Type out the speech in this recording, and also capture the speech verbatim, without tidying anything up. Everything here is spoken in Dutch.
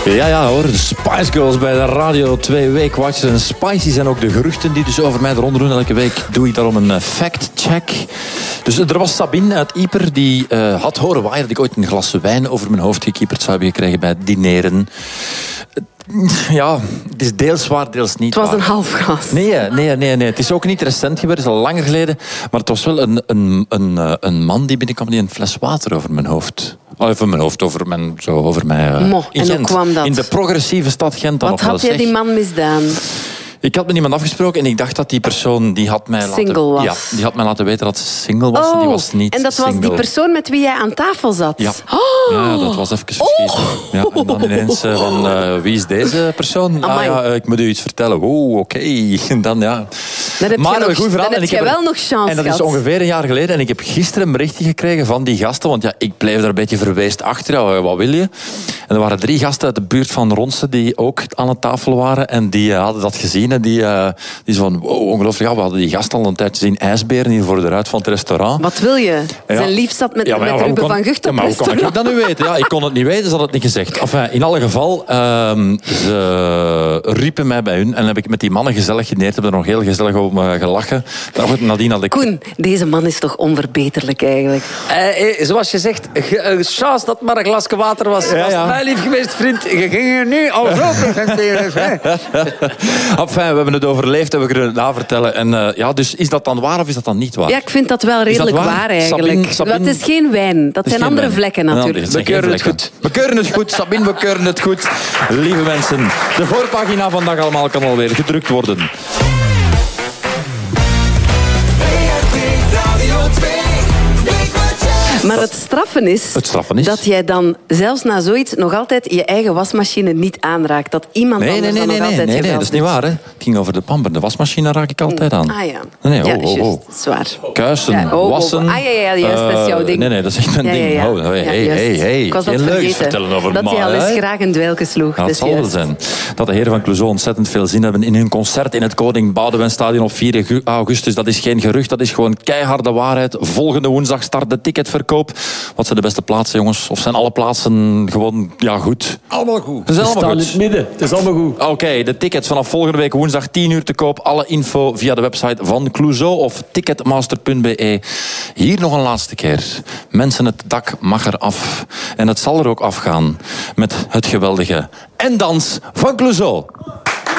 Ja, ja hoor, de Spice Girls bij de Radio twee Weekwatchers. En spicy zijn ook de geruchten die dus over mij eronder doen. Elke week doe ik daarom een fact-check. Dus er was Sabine uit Ieper die uh, had horen waaien dat ik ooit een glas wijn over mijn hoofd gekieperd zou hebben gekregen bij het dineren. Ja, het is deels waar, deels niet waar. Het was waar. een half glas. Nee, nee, nee, nee. Het is ook niet recent gebeurd, het is al langer geleden. Maar het was wel een, een, een, een man die binnenkwam die een fles water over mijn hoofd... Over mijn hoofd, over mijn... Zo, over mij uh, Mo, in en Gent. hoe kwam dat? In de progressieve stad Gent dan Wat nog wel. had jij die man misdaan? Ik had met iemand afgesproken en ik dacht dat die persoon die had mij single laten... was. Ja, die had mij laten weten dat ze single was. Oh, en die was niet en dat single. was die persoon met wie jij aan tafel zat? Ja, Oh. ja dat was even verschieten. Oh. Ja, en dan ineens uh, van, uh, wie is deze persoon? Ah, ja, uh, ik moet u iets vertellen. Oh, oké. Okay. En dan, ja... Dan heb maar je, nog, goed verhaal. dan heb je heb wel er, nog chance En dat gehad. is ongeveer een jaar geleden. En ik heb gisteren een berichtje gekregen van die gasten. Want ja, ik bleef daar een beetje verweest achter. Ja, wat wil je? En er waren drie gasten uit de buurt van Ronse die ook aan de tafel waren. En die uh, hadden dat gezien. En die, uh, die zo van, wow, ongelooflijk. Ja, we hadden die gasten al een tijdje zien ijsberen hier voor de ruit van het restaurant. Wat wil je? Ja. Zijn lief zat met, ja, met ja, Ruben kon, van Gucht ja, op maar hoe kon restaurant. ik dat nu weten? Ja, ik kon het niet weten, ze hadden het niet gezegd. Enfin, in alle geval, uh, ze riepen mij bij hun. En heb ik met die mannen gezellig geneerd. Hebben er nog heel gezellig over uh, gelachen. Nadien had ik... Koen, deze man is toch onverbeterlijk eigenlijk? Uh, eh, zoals je zegt, uh, chance dat maar een glasje water was. Ja, was ja. mijn lief geweest, vriend. Je ging er nu al groter hanteren. Enfin, we hebben het overleefd en we kunnen het navertellen. En uh, ja, dus is dat dan waar of is dat dan niet waar? Ja, ik vind dat wel redelijk dat waar? waar eigenlijk. Sabine, Sabine... Dat is geen wijn. Dat zijn andere wijn. vlekken natuurlijk. Ja, We keuren het goed. We keuren het goed, Sabine, we keuren het goed. Lieve mensen, de voorpagina vandaag allemaal kan alweer gedrukt worden. Maar het straffen is, Het straffen is? dat jij dan zelfs na zoiets nog altijd je eigen wasmachine niet aanraakt. Dat iemand Nee, nee, anders nee, dan nee, nog nee, altijd nee, nee, geweld dat is niet doet. waar. Hè. Het ging over de pamper. De wasmachine raak ik altijd aan. Ah ja. Nee, oh, ja, oh, juist. oh. Zwaar. Kuisen, Ja, oh, oh, oh. wassen. Ah ja, ja, juist, dat is jouw ding. Nee, nee, dat is echt mijn Ja, ja, ding. ja. Oh, hey, Ja, hey, juist. hey, hey. Ik was dat Geen leuks vergeten. vertellen over Dat mij, hij al eens hè. graag een dweilke sloeg. Ja, Dat het is zal wel juist. zijn dat de heren van Clouseau ontzettend veel zin hebben in hun concert in het Koning Boudewijnstadion op vier augustus. Dat is geen gerucht, dat is gewoon keiharde waarheid. Volgende woensdag start de ticketverkoop. Wat zijn de beste plaatsen, jongens? Of zijn alle plaatsen gewoon ja, goed? Allemaal goed. Ze zijn We allemaal staan in goed. het midden. Het is allemaal goed. Oké, okay, de tickets vanaf volgende week woensdag tien uur te koop. Alle info via de website van Clouseau of ticketmaster punt be. Hier nog een laatste keer. Mensen, het dak mag er af. En het zal er ook afgaan met het geweldige En Dans van Clouseau.